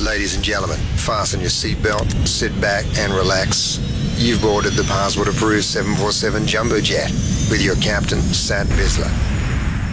Ladies and gentlemen, fasten your seatbelt, sit back and relax. You've boarded the Passport Approved 747 Jumbo Jet with your captain, Sat Bisler.